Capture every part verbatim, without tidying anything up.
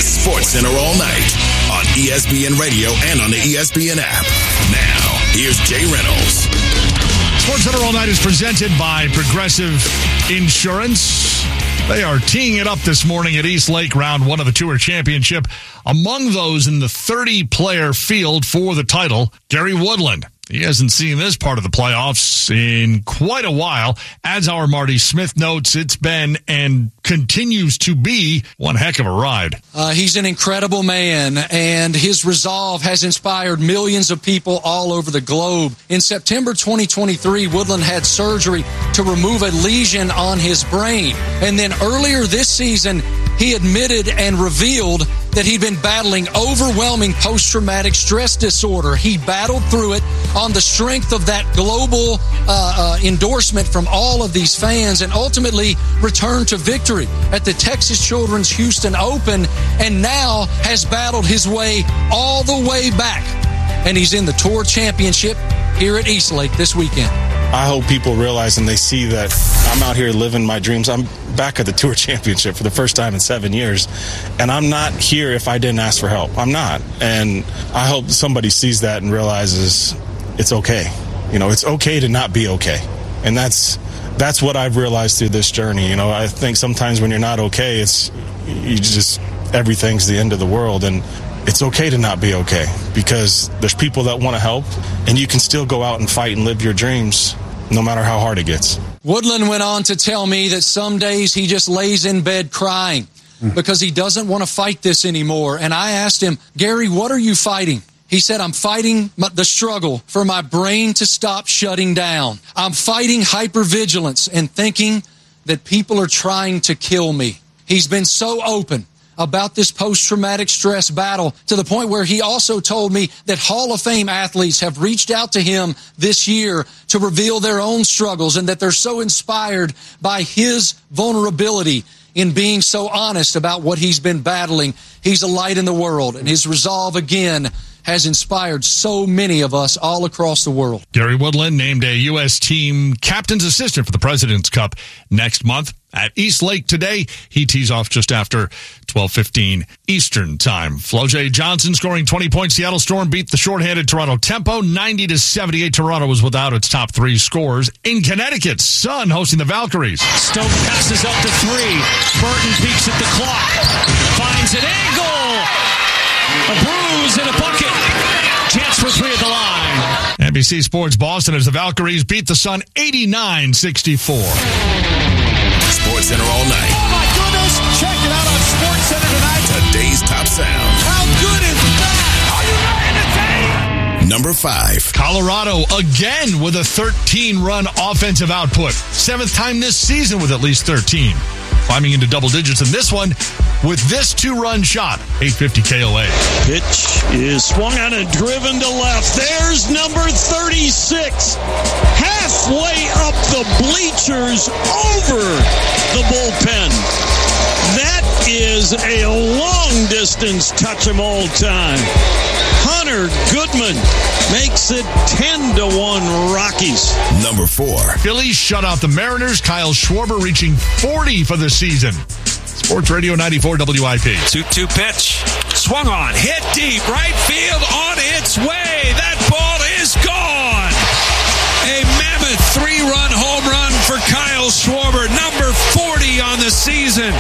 Sports Center all night on E S P N Radio and on the E S P N app. Now, here's Jay Reynolds. Sports Center all night is presented by Progressive Insurance. They are teeing it up this morning at East Lake, round one of the Tour Championship. Among those in the thirty-player field for the title, Gary Woodland. He hasn't seen this part of the playoffs in quite a while. As our Marty Smith notes, it's been and continues to be one heck of a ride. Uh, he's an incredible man, and his resolve has inspired millions of people all over the globe. In September twenty twenty-three, Woodland had surgery to remove a lesion on his brain. And then earlier this season, he admitted and revealed that he'd been battling overwhelming post-traumatic stress disorder. He battled through it on the strength of that global uh, uh, endorsement from all of these fans and ultimately returned to victory at the Texas Children's Houston Open and now has battled his way all the way back. And he's in the Tour Championship here at East Lake this weekend. I hope people realize and they see that I'm out here living my dreams. I'm back at the Tour Championship for the first time in seven years. And I'm not here if I didn't ask for help. I'm not. And I hope somebody sees that and realizes it's okay. You know, it's okay to not be okay. And that's that's what I've realized through this journey. You know, I think sometimes when you're not okay, it's you just everything's the end of the world. And it's okay to not be okay because there's people that want to help and you can still go out and fight and live your dreams no matter how hard it gets. Woodland went on to tell me that some days he just lays in bed crying because he doesn't want to fight this anymore. And I asked him, Gary, what are you fighting? He said, I'm fighting the struggle for my brain to stop shutting down. I'm fighting hypervigilance and thinking that people are trying to kill me. He's been so open about this post-traumatic stress battle to the point where he also told me that Hall of Fame athletes have reached out to him this year to reveal their own struggles and that they're so inspired by his vulnerability in being so honest about what he's been battling. He's a light in the world, and his resolve again has inspired so many of us all across the world. Gary Woodland named a U S team captain's assistant for the President's Cup next month at East Lake today. He tees off just after twelve fifteen Eastern time. Floje Johnson scoring twenty points. Seattle Storm beat the shorthanded Toronto Tempo ninety to seventy-eight. Toronto was without its top three scorers. In Connecticut, Sun hosting the Valkyries. Stoke passes up to three. Burton peeks at the clock. Finds an angle. A bruise and a bucket. Chance for three at the line. N B C Sports Boston as the Valkyries beat the Sun eighty-nine sixty-four. Sports Center all night. Oh my goodness! Check it out on Sports Center tonight. Today's top sound. How good is that? Are you ready to take? Number five. Colorado again with a thirteen-run offensive output. Seventh time this season with at least thirteen. Climbing into double digits in this one with this two-run shot. eight fifty K O A. Pitch is swung on and driven to left. There's number thirty-six. Halfway up the bleachers over the bullpen. That is a long-distance touch-em-all time. Hunter Goodman makes it ten to one Rockies. Number four. Phillies shut out the Mariners. Kyle Schwarber reaching forty for the season. Sports Radio ninety-four W I P. two two pitch. Swung on. Hit deep. Right field on its way. That ball is gone. A mammoth three-run home run for Kyle Schwarber. Number forty on the season.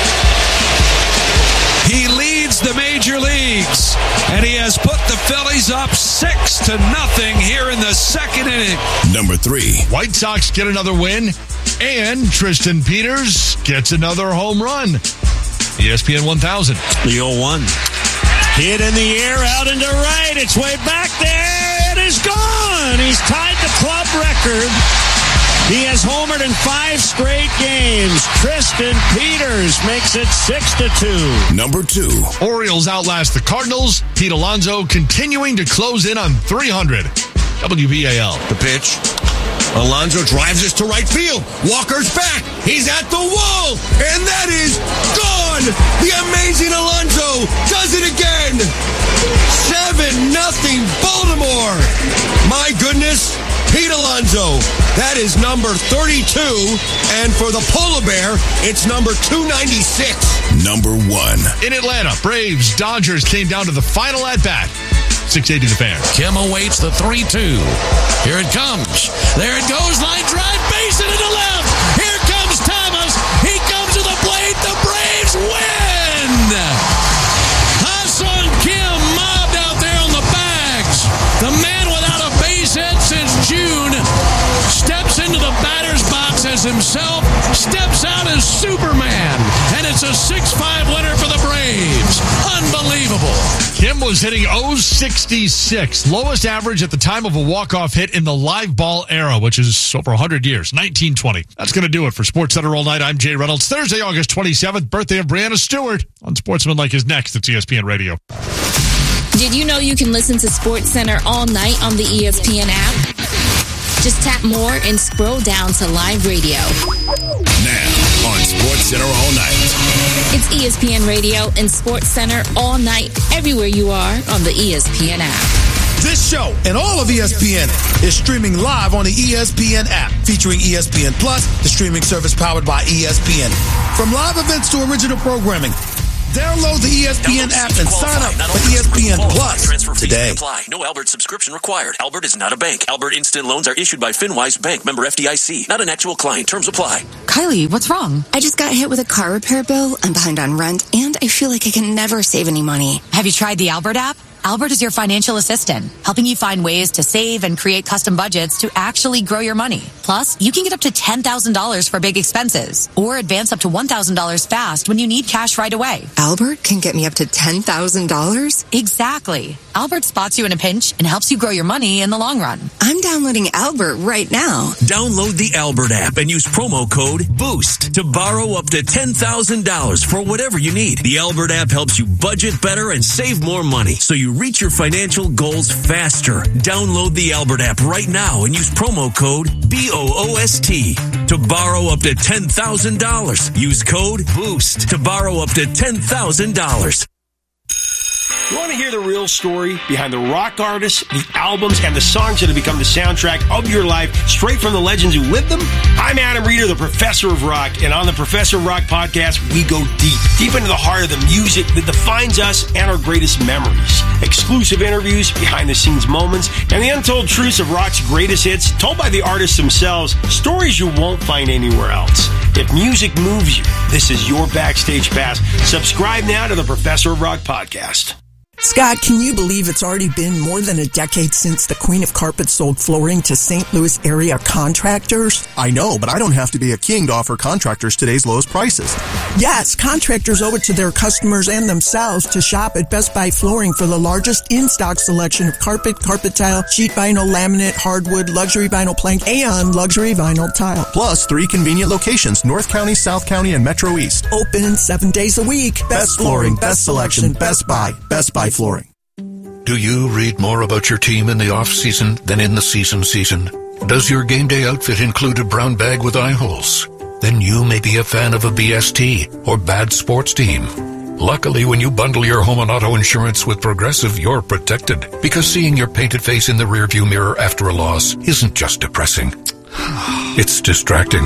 He leads the major leagues, and he has put the Phillies up six to nothing here in the second inning. Number three. White Sox get another win, and Tristan Peters gets another home run. E S P N one thousand. The oh one. Hit in the air, out into right. It's way back there. It is gone. He's tied the club record. He has homered in five straight games. Tristan Peters makes it six to two. Number two. Orioles outlast the Cardinals. Pete Alonso continuing to close in on three hundred. W B A L. The pitch. Alonso drives this to right field. Walker's back. He's at the wall. And that is gone. The amazing Alonso does it again. seven nothing Baltimore. My goodness. Pete Alonso. That is number thirty-two. And for the polar bear, it's number two ninety-six. Number one. In Atlanta, Braves, Dodgers came down to the final at-bat. six eighty The Fan. Kim awaits the three two. Here it comes. There it goes. Line drive. Base it to the left. Here comes Thomas. He comes to the plate. The Braves win. Ha-Seong Kim mobbed out there on the bags. The man without a base hit since June steps into the batter's box as himself, steps out as Superman, and it's a six five winner for the Braves. Unbelievable. Kim was hitting oh sixty-six, lowest average at the time of a walk-off hit in the live ball era, which is over one hundred years, nineteen twenty. That's going to do it for SportsCenter All Night. I'm Jay Reynolds. Thursday, August twenty-seventh, birthday of Brianna Stewart on Sportsmanlike is next. It's E S P N Radio. Did you know you can listen to SportsCenter all night on the E S P N app? Just tap more and scroll down to live radio. Now on SportsCenter All Night. It's E S P N Radio and SportsCenter all night, everywhere you are on the E S P N app. This show and all of E S P N is streaming live on the E S P N app, featuring E S P N Plus, the streaming service powered by E S P N. From live events to original programming, download the E S P N app and sign up for E S P N Plus today. Apply. No Albert subscription required. Albert is not a bank. Albert Instant Loans are issued by FinWise Bank, member F D I C. Not an actual client. Terms apply. Kylie, what's wrong? I just got hit with a car repair bill. I'm behind on rent, and I feel like I can never save any money. Have you tried the Albert app? Albert is your financial assistant, helping you find ways to save and create custom budgets to actually grow your money. Plus, you can get up to ten thousand dollars for big expenses or advance up to one thousand dollars fast when you need cash right away. Albert can get me up to ten thousand dollars? Exactly. Albert spots you in a pinch and helps you grow your money in the long run. I'm downloading Albert right now. Download the Albert app and use promo code BOOST to borrow up to ten thousand dollars for whatever you need. The Albert app helps you budget better and save more money, so you reach your financial goals faster. Download the Albert app right now and use promo code B O O S T to borrow up to ten thousand dollars. Use code BOOST to borrow up to ten thousand dollars. You want to hear the real story behind the rock artists, the albums, and the songs that have become the soundtrack of your life, straight from the legends who lived them? I'm Adam Reeder, the Professor of Rock, and on the Professor of Rock podcast, we go deep, deep into the heart of the music that defines us and our greatest memories. Exclusive interviews, behind-the-scenes moments, and the untold truths of rock's greatest hits, told by the artists themselves, stories you won't find anywhere else. If music moves you, this is your backstage pass. Subscribe now to the Professor of Rock podcast. Scott, can you believe it's already been more than a decade since the Queen of Carpet sold flooring to Saint Louis area contractors? I know, but I don't have to be a king to offer contractors today's lowest prices. Yes, contractors owe it to their customers and themselves to shop at Best Buy Flooring for the largest in-stock selection of carpet, carpet tile, sheet vinyl, laminate, hardwood, luxury vinyl plank, and luxury vinyl tile. Plus three convenient locations, North County, South County, and Metro East. Open seven days a week. Best, best flooring, best selection, Best Buy. Best Buy Flooring. Do you read more about your team in the off-season than in the season season? Does your game day outfit include a brown bag with eye holes? Then you may be a fan of a B S T or bad sports team. Luckily, when you bundle your home and auto insurance with Progressive, you're protected. Because seeing your painted face in the rearview mirror after a loss isn't just depressing. It's distracting.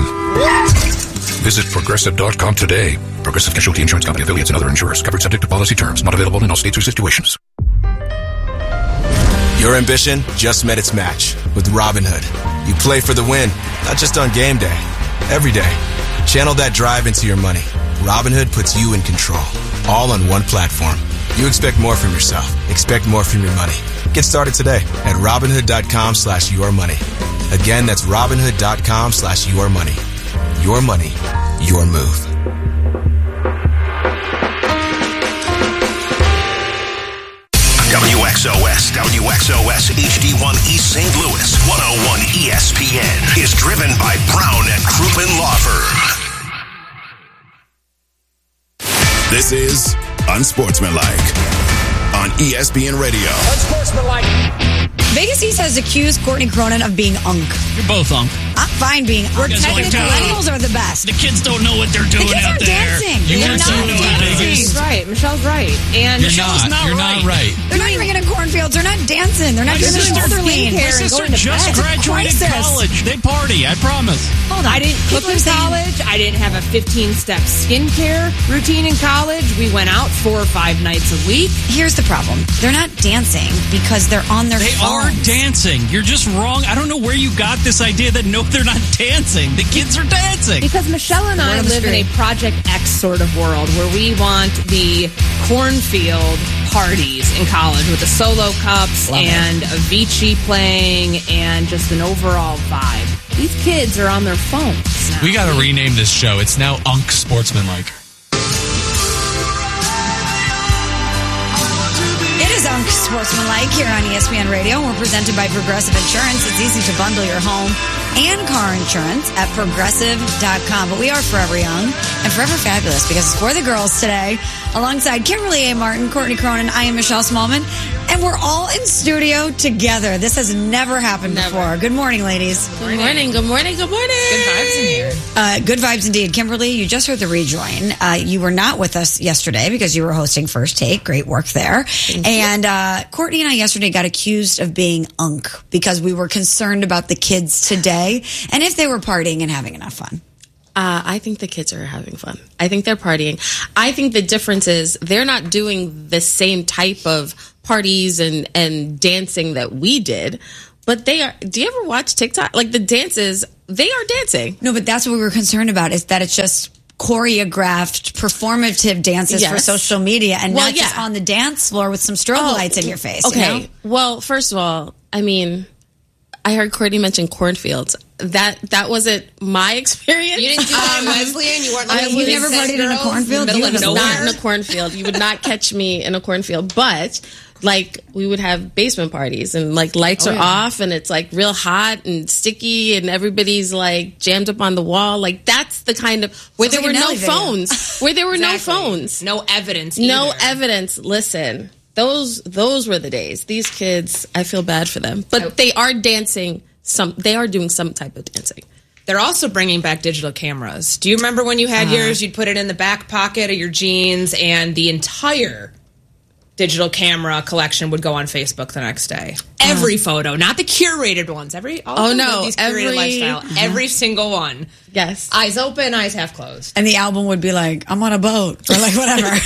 Visit Progressive dot com today. Progressive Casualty Insurance Company, affiliates, and other insurers. Covered subject to policy terms. Not available in all states or situations. Your ambition just met its match with Robinhood. You play for the win, not just on game day, every day. Channel that drive into your money. Robinhood puts you in control, all on one platform. You expect more from yourself. Expect more from your money. Get started today at Robinhood.com slash your money. Again, that's Robinhood.com slash your money. Your money, your move. W X O S, W X O S H D one East Saint Louis, one oh one E S P N is driven by Brown and Crouppen Law Firm. This is Unsportsmanlike on E S P N Radio. Unsportsmanlike. Vegas East has accused Courtney Cronin of being unk. You're both unk. I'm fine being unk. You guys like Technical to- millennials are the best. The kids don't know what they're doing The kids out are there. dancing. You They're guys not don't know what dancing. Vegas. She's right. Michelle's right. And You're Michelle's not. You're not right. They're not even in cornfields. They're not dancing. They're not My doing the sister- shoulder lean. My sister just graduated college. They party, I promise. Hold on. I didn't cook in college. I didn't have a fifteen-step skincare routine in college. We went out four or five nights a week. Here's the problem. They're not dancing because they're on their They phones. are dancing. You're just wrong. I don't know where you got this idea that no, they're not dancing. The kids are dancing. Because Michelle and I We're on the live in a street. Project X sort of world where we want the cornfield parties in college with the solo cups Love it. and Avicii playing and just an overall vibe. These kids are on their phones now. We got to rename this show. It's now Unk Sportsmanlike. It is Unk Sportsmanlike here on E S P N Radio. We're presented by Progressive Insurance. It's easy to bundle your home and car insurance at progressive dot com. But we are forever young and forever fabulous because it's for the girls today. Alongside Kimberly A. Martin, Courtney Cronin, I am Michelle Smallman, and we're all in studio together. This has never happened Never. before. Good morning, ladies. Good morning, good morning, good morning. Good vibes in here. Uh, good vibes indeed. Kimberly, you just heard the rejoin. Uh, you were not with us yesterday because you were hosting First Take. Great work there. And uh, Courtney and I yesterday got accused of being unk because we were concerned about the kids today and if they were partying and having enough fun. Uh, I think the kids are having fun. I think they're partying. I think the difference is they're not doing the same type of parties and, and dancing that we did, but they are. Do you ever watch TikTok? Like the dances, they are dancing. No, but that's what we were concerned about is that it's just choreographed, performative dances for Yes. social media and Well, not just yeah. on the dance floor with some strobe Oh, lights in your face. Okay. You know? Well, first of all, I mean, I heard Courtney mention cornfields. That that wasn't my experience. You didn't do that in Wesleyan? You weren't like I you was never partied in a cornfield? I You was was not nowhere? in a cornfield. You would not catch me in a cornfield. But like we would have basement parties and like lights Oh, are yeah. off and it's like real hot and sticky and everybody's like jammed up on the wall. Like that's the kind of where Sounds there like a were no Nelly video. phones. Where there were Exactly. no phones. No evidence No either. evidence. Listen, those those were the days. These kids, I feel bad for them, but they are dancing. Some they are doing some type of dancing. They're also bringing back digital cameras. Do you remember when you had Uh-huh. yours? You'd put it in the back pocket of your jeans, and the entire digital camera collection would go on Facebook the next day. Every photo, not the curated ones. Every all Oh, of them no, live these curated every- lifestyle. uh-huh. Every single one. Yes. Eyes open, eyes half closed. And the album would be like, I'm on a boat or like whatever.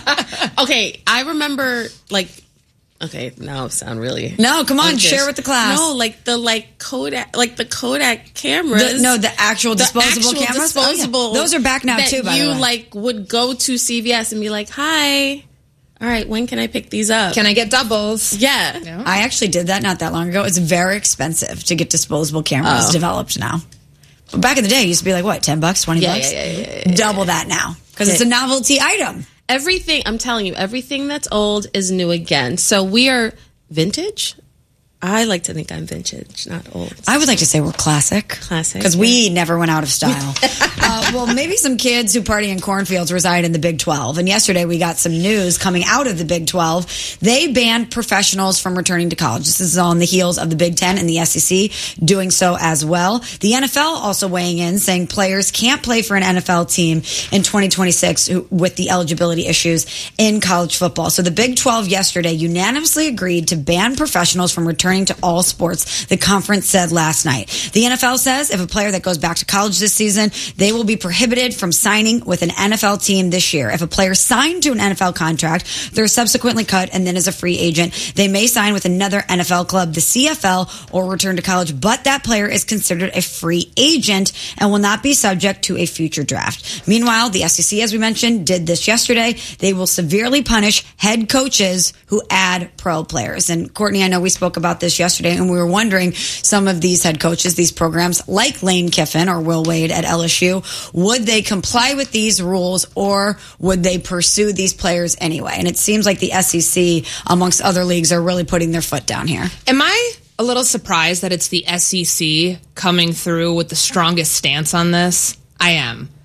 Okay, I remember like. Okay, now I sound really. No, come on, unkish. share with the class. No, like the like Kodak, like the Kodak cameras. The- no, the actual disposable actual cameras? Oh, yeah. Disposable. Those are back now, that too, by the you way. like would go to C V S and be like, "Hi, all right, when can I pick these up? Can I get doubles?" Yeah. I actually did that not that long ago. It's very expensive to get disposable cameras Oh. developed now. But back in the day, it used to be like, what, ten bucks, twenty Yeah, bucks? yeah, yeah, yeah, yeah, Double that now because it's a novelty item. Everything, I'm telling you, everything that's old is new again. So we are vintage. I like to think I'm vintage, not old. I would like to say we're classic. Classic. Because we never went out of style. uh, well, maybe some kids who party in cornfields reside in the Big twelve. And yesterday we got some news coming out of the Big twelve. They banned professionals from returning to college. This is on the heels of the Big Ten and the S E C doing so as well. The N F L also weighing in, saying players can't play for an N F L team in twenty twenty-six who- with the eligibility issues in college football. So the Big twelve yesterday unanimously agreed to ban professionals from returning to all sports, the conference said last night. The N F L says if a player that goes back to college this season, they will be prohibited from signing with an N F L team this year. If a player signed to an N F L contract, they're subsequently cut and then as a free agent, they may sign with another N F L club, the C F L, or return to college, but that player is considered a free agent and will not be subject to a future draft. Meanwhile, the S E C, as we mentioned, did this yesterday. They will severely punish head coaches who add pro players. And Courtney, I know we spoke about this yesterday, and we were wondering some of these head coaches, these programs like Lane Kiffin or Will Wade at L S U, would they comply with these rules or would they pursue these players anyway? And it seems like the S E C, amongst other leagues, are really putting their foot down here. Am I a little surprised that it's the S E C coming through with the strongest stance on this? I am.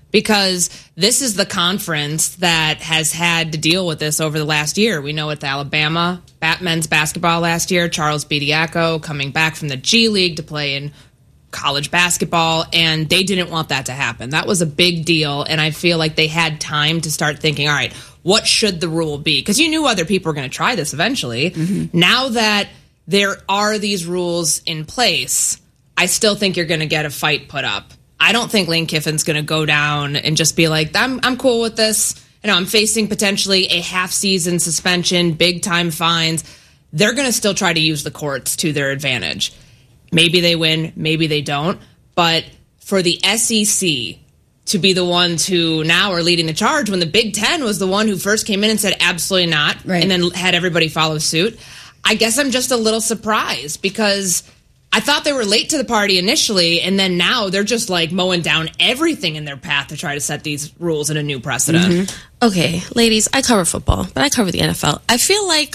because this is the conference that has had to deal with this over the last year. We know with Alabama, men's basketball last year, Charles Bediako coming back from the G League to play in college basketball, and they didn't want that to happen. That was a big deal, and I feel like they had time to start thinking, all right, what should the rule be? Because you knew other people were going to try this eventually. Mm-hmm. Now that there are these rules in place, I still think you're going to get a fight put up. I don't think Lane Kiffin's going to go down and just be like, I'm I'm cool with this. You know, I'm facing potentially a half-season suspension, big-time fines. They're going to still try to use the courts to their advantage. Maybe they win, maybe they don't. But for the S E C to be the ones who now are leading the charge when the Big Ten was the one who first came in and said absolutely not, right, and then had everybody follow suit, I guess I'm just a little surprised because I thought they were late to the party initially, and then now they're just like mowing down everything in their path to try to set these rules in a new precedent. Mm-hmm. Okay, ladies, I cover football, but I cover the N F L. I feel like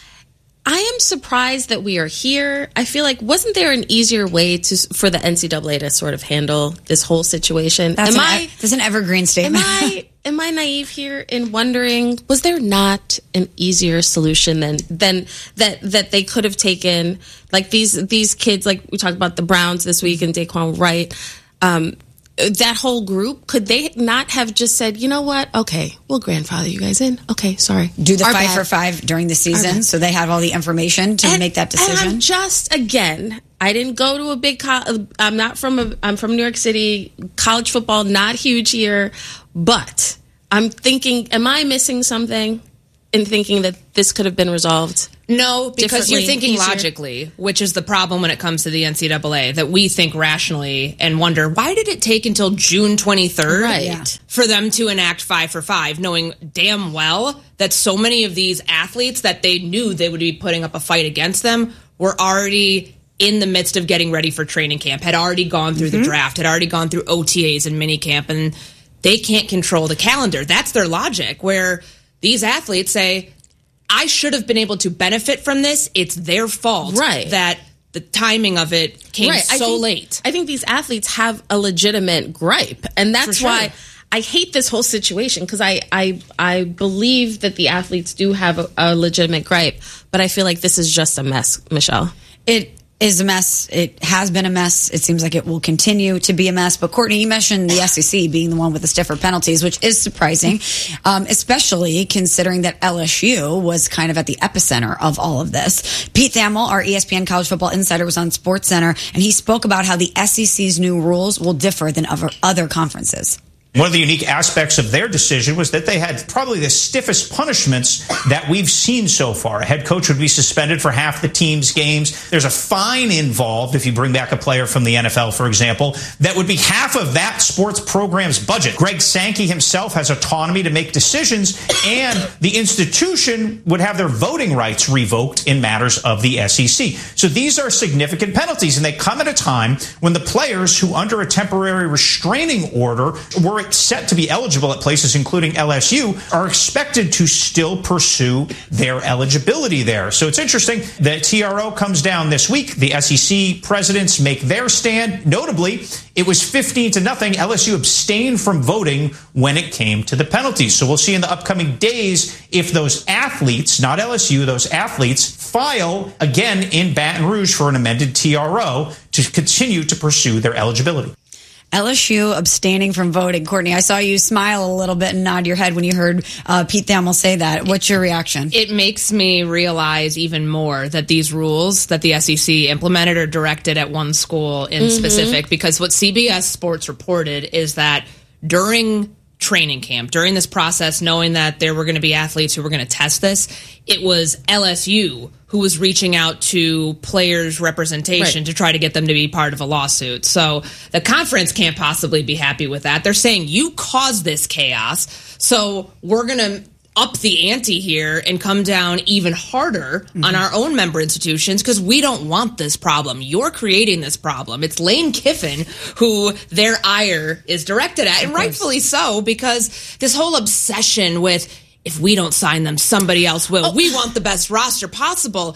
I am surprised that we are here. I feel like, wasn't there an easier way to for the N C double A to sort of handle this whole situation? That's, am an, I, that's an evergreen statement. Am I am I naive here in wondering, was there not an easier solution than than that that they could have taken? Like these these kids, like we talked about the Browns this week and Daquan Wright. Um, that whole group, could they not have just said, you know what? Okay, we'll grandfather you guys in. Okay, sorry. Do the Our five bad. for five during the season so they have all the information to and, make that decision? And I'm just, again, I didn't go to a big, co- I'm not from, a, I'm from New York City. College football, not huge here. But I'm thinking, am I missing something in thinking that this could have been resolved? No, because you're thinking easier? logically, which is the problem when it comes to the N C double A, that we think rationally and wonder, why did it take until June twenty-third right. yeah. for them to enact five for five, knowing damn well that so many of these athletes that they knew they would be putting up a fight against them were already in the midst of getting ready for training camp, had already gone through mm-hmm. the draft, had already gone through O T As and minicamp, and they can't control the calendar. That's their logic, where these athletes say, I should have been able to benefit from this. It's their fault right. that the timing of it came right. so I think, late. I think these athletes have a legitimate gripe, and that's sure. why I hate this whole situation, because I, I I believe that the athletes do have a, a legitimate gripe, but I feel like this is just a mess, Michelle. It is a mess. It has been a mess. It seems like it will continue to be a mess. But Courtney, you mentioned the S E C being the one with the stiffer penalties, which is surprising, um, especially considering that L S U was kind of at the epicenter of all of this. Pete Thamel, our E S P N college football insider, was on SportsCenter, and he spoke about how the S E C's new rules will differ than other, other conferences. One of the unique aspects of their decision was that they had probably the stiffest punishments that we've seen so far. A head coach would be suspended for half the team's games. There's a fine involved if you bring back a player from the N F L, for example, that would be half of that sports program's budget. Greg Sankey himself has autonomy to make decisions, and the institution would have their voting rights revoked in matters of the S E C. So these are significant penalties, and they come at a time when the players who, under a temporary restraining order, were set to be eligible at places including L S U are expected to still pursue their eligibility there. So it's interesting. The T R O comes down this week. The S E C presidents make their stand. Notably, it was fifteen to nothing. L S U abstained from voting when it came to the penalties. So we'll see in the upcoming days if those athletes, not L S U, those athletes file again in Baton Rouge for an amended T R O to continue to pursue their eligibility. L S U abstaining from voting. Courtney, I saw you smile a little bit and nod your head when you heard uh, Pete Thamel say that. What's your reaction? It makes me realize even more that these rules that the S E C implemented are directed at one school in mm-hmm. specific, because what C B S Sports reported is that during training camp, during this process, knowing that there were going to be athletes who were going to test this, it was L S U who was reaching out to players' representation right. to try to get them to be part of a lawsuit. So the conference can't possibly be happy with that. They're saying, you caused this chaos, so we're going to up the ante here and come down even harder mm-hmm. on our own member institutions, because we don't want this problem. You're creating this problem. It's Lane Kiffin who their ire is directed at, and rightfully so, because this whole obsession with, if we don't sign them, somebody else will. Oh. We want the best roster possible.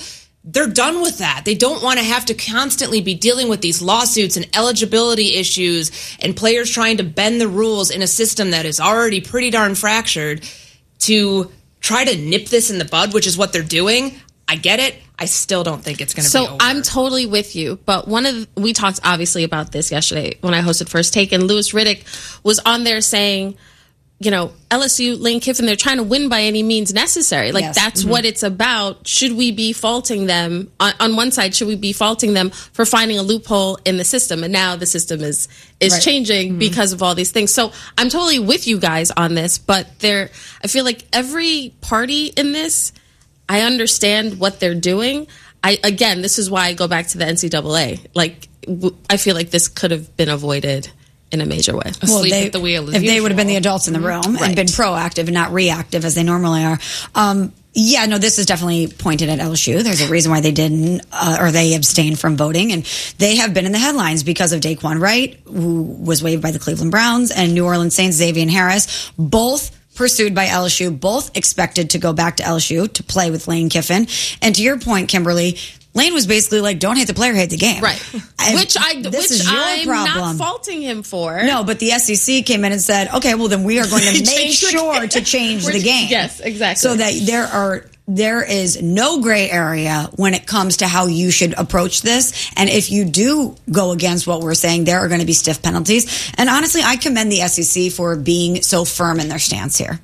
they're done with that. They don't want to have to constantly be dealing with these lawsuits and eligibility issues and players trying to bend the rules in a system that is already pretty darn fractured. To try to nip this in the bud, which is what they're doing, I get it. I still don't think it's going to so be over. I'm totally with you. But one of the, we talked obviously about this yesterday when I hosted First Take, and Louis Riddick was on there saying, you know, L S U, Lane Kiffin, they're trying to win by any means necessary. Like, Yes. that's Mm-hmm. what it's about. Should we be faulting them? On, on one side, should we be faulting them for finding a loophole in the system? And now the system is is Right. changing Mm-hmm. because of all these things. So I'm totally with you guys on this, but there, I feel like every party in this, I understand what they're doing. I again, this is why I go back to the N C double A. Like, w- I feel like this could have been avoided in a major way. Asleep they, at the wheel as if they would have been the usual. adults in the room Right. and been proactive and not reactive as they normally are. Um, yeah, no, this is definitely pointed at L S U. There's a reason why they didn't, uh, or they abstained from voting, and they have been in the headlines because of Daquan Wright, who was waived by the Cleveland Browns, and New Orleans Saints Xavier Harris, both pursued by L S U, both expected to go back to L S U to play with Lane Kiffin. And to your point, Kimberly, Lane was basically like, don't hate the player, hate the game. Right. And which I, this which is your I'm problem. not faulting him for. No, but the S E C came in and said, okay, well, then we are going to make Change the sure game. to change the Which- game. yes, exactly. So that there are, there is no gray area when it comes to how you should approach this. And if you do go against what we're saying, there are going to be stiff penalties. And honestly, I commend the S E C for being so firm in their stance here.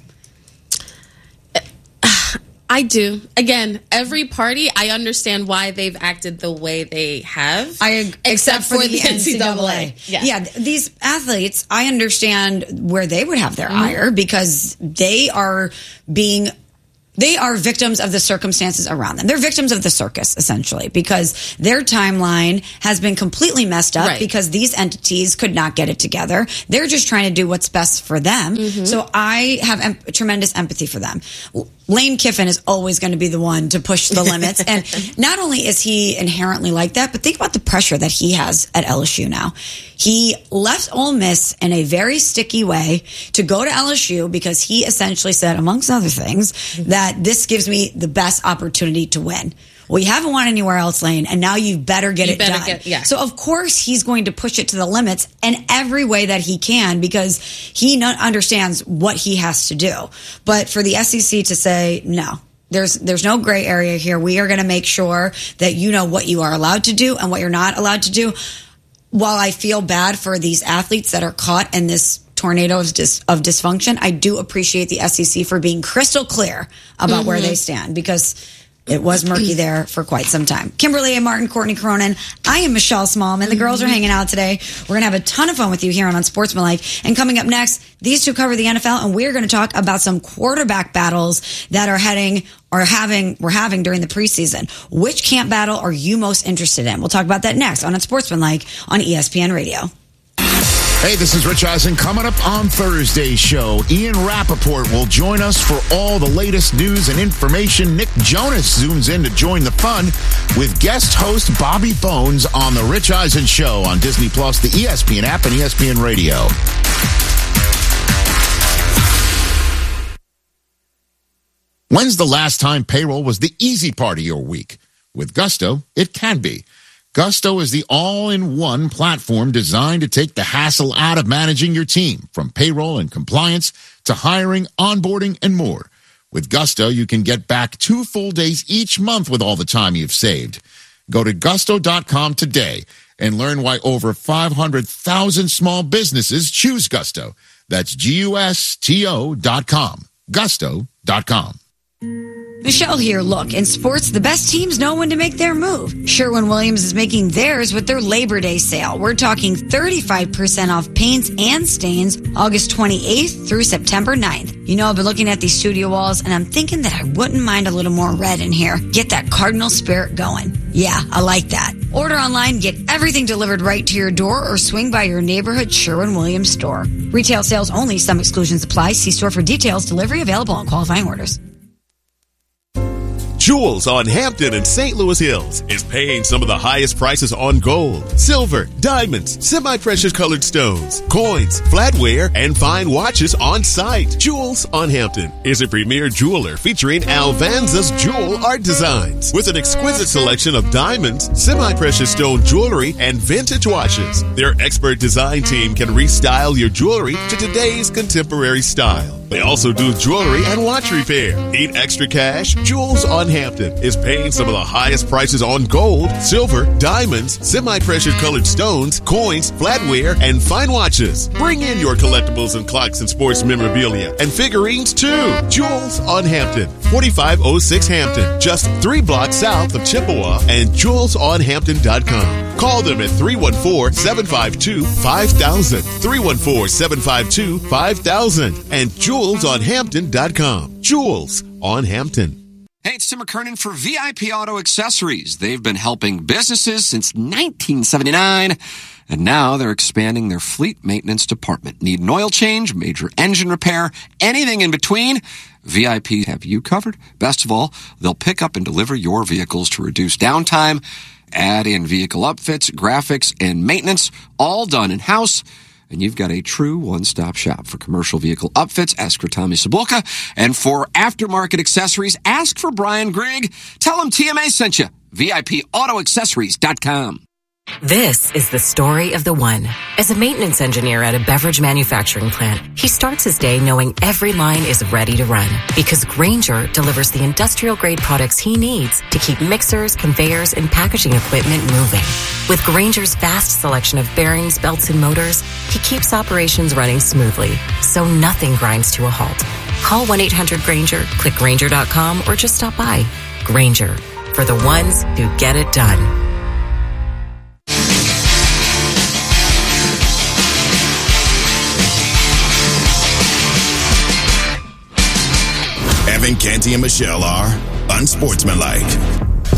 I do. Again, every party, I understand why they've acted the way they have. I except, for, the, N C double A. Yeah. yeah, th- these athletes, I understand where they would have their ire because they are being they are victims of the circumstances around them. They're victims of the circus, essentially, because their timeline has been completely messed up Right. because these entities could not get it together. They're just trying to do what's best for them. So I have em- tremendous empathy for them. Lane Kiffin is always going to be the one to push the limits. And not only is he inherently like that, but think about the pressure that he has at L S U now. He left Ole Miss in a very sticky way to go to L S U because he essentially said, amongst other things, that this gives me the best opportunity to win. Well, you haven't won anywhere else, Lane, and now you better get You it better done. get- yeah. So, of course, he's going to push it to the limits in every way that he can because he no- understands what he has to do. But for the S E C to say, no, there's there's no gray area here. We are going to make sure that you know what you are allowed to do and what you're not allowed to do. While I feel bad for these athletes that are caught in this tornado of, dis- of dysfunction, I do appreciate the S E C for being crystal clear about where they stand because it was murky there for quite some time. Kimberly A. Martin, Courtney Cronin. I am Michelle Smallman. The girls are hanging out today. We're going to have a ton of fun with you here on Unsportsmanlike. And coming up next, these two cover the N F L, and we're going to talk about some quarterback battles that are heading or having we're having during the preseason. Which camp battle are you most interested in? We'll talk about that next on Unsportsmanlike on E S P N Radio. Hey, this is Rich Eisen. Coming up on Thursday's show, Ian Rappaport will join us for all the latest news and information. Nick Jonas zooms in to join the fun with guest host Bobby Bones on The Rich Eisen Show on Disney Plus, the E S P N app, and E S P N Radio. When's the last time payroll was the easy part of your week? With Gusto, it can be. Gusto is the all-in-one platform designed to take the hassle out of managing your team, from payroll and compliance to hiring, onboarding, and more. With Gusto, you can get back two full days each month with all the time you've saved. Go to gusto dot com today and learn why over five hundred thousand small businesses choose Gusto. That's G U S T O dot com. gusto dot com. Michelle here. Look, in sports, the best teams know when to make their move. Sherwin-Williams is making theirs with their Labor Day sale. We're talking thirty-five percent off paints and stains August twenty-eighth through September ninth. You know, I've been looking at these studio walls, and I'm thinking that I wouldn't mind a little more red in here. Get that Cardinal spirit going. Yeah, I like that. Order online, get everything delivered right to your door, or swing by your neighborhood Sherwin-Williams store. Retail sales only. Some exclusions apply. See store for details. Delivery available on qualifying orders. Jewels on Hampton and Saint Louis Hills is paying some of the highest prices on gold, silver, diamonds, semi-precious colored stones, coins, flatware, and fine watches on site. Jewels on Hampton is a premier jeweler featuring Alvanza's jewel art designs with an exquisite selection of diamonds, semi-precious stone jewelry, and vintage watches. Their expert design team can restyle your jewelry to today's contemporary style. They also do jewelry and watch repair. Need extra cash? Jewels on Hampton is paying some of the highest prices on gold, silver, diamonds, semi-precious colored stones, coins, flatware, and fine watches. Bring in your collectibles and clocks and sports memorabilia and figurines too. Jewels on Hampton, forty-five oh six Hampton, just three blocks south of Chippewa, and jewels on hampton dot com. Call them at three one four, seven five two, five thousand, three one four, seven five two, five thousand, and jewels on hampton dot com. Jewels on Hampton. Hey, it's Tim McKernan for V I P Auto Accessories. They've been helping businesses since nineteen seventy-nine, and now they're expanding their fleet maintenance department. Need an oil change, major engine repair, anything in between? V I P have you covered. Best of all, they'll pick up and deliver your vehicles to reduce downtime, add in vehicle upfits, graphics, and maintenance, all done in-house. And you've got a true one-stop shop for commercial vehicle upfits. Ask for Tommy Sabulka. And for aftermarket accessories, ask for Brian Grigg. Tell him T M A sent you. V I P auto accessories dot com. This is the story of the one. As a maintenance engineer at a beverage manufacturing plant, he starts his day knowing every line is ready to run because Grainger delivers the industrial-grade products he needs to keep mixers, conveyors, and packaging equipment moving. With Grainger's vast selection of bearings, belts, and motors, he keeps operations running smoothly, so nothing grinds to a halt. Call one eight hundred Grainger, click Grainger dot com, or just stop by. Grainger, for the ones who get it done. Evan, Canty, and Michelle are unsportsmanlike.